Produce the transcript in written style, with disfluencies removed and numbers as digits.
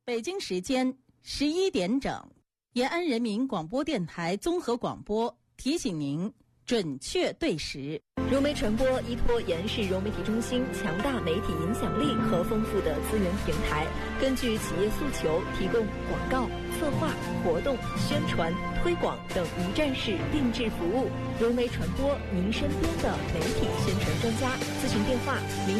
北京时间11点整，延安人民广播电台综合广播提醒您准确对时。 融媒传播依托延安市融媒体中心强大媒体影响力和丰富的资源平台，根据企业诉求提供广告、策划、活动、宣传、推广等一站式定制服务。融媒传播，您身边的媒体宣传专家。咨询电话